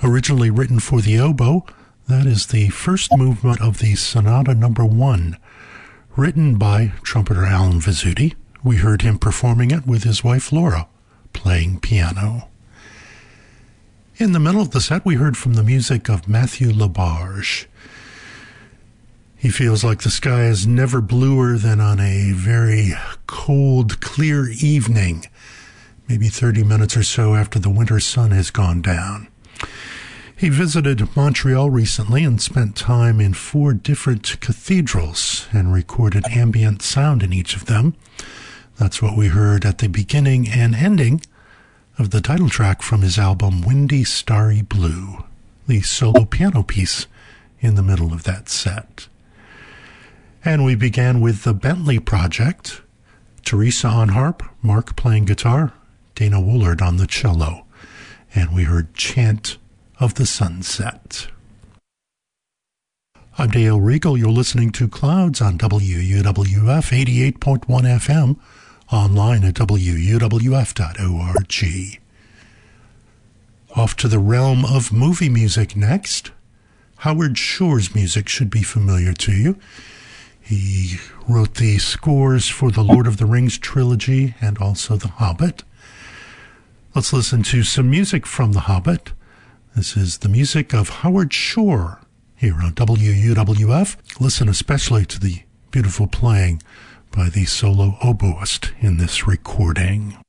Originally written for the oboe, that is the first movement of the Sonata No. 1, written by trumpeter Alan Vizzuti. We heard him performing it with his wife Laura, playing piano. In the middle of the set, we heard from the music of Matthew Labarge. He feels like the sky is never bluer than on a very cold, clear evening, maybe 30 minutes or so after the winter sun has gone down. He visited Montreal recently and spent time in 4 different cathedrals and recorded ambient sound in each of them. That's what we heard at the beginning and ending of the title track from his album Windy Starry Blue, the solo piano piece in the middle of that set. And we began with the Bentley Project, Teresa on harp, Mark playing guitar, Dana Woolard on the cello, and we heard Chant of the Sunset. I'm Dale Regal. You're listening to Clouds on WUWF 88.1 FM, online at WUWF.org. Off to the realm of movie music next. Howard Shore's music should be familiar to you. He wrote the scores for the Lord of the Rings trilogy and also The Hobbit. Let's listen to some music from The Hobbit. This is the music of Howard Shore here on WUWF. Listen especially to the beautiful playing by the solo oboist in this recording.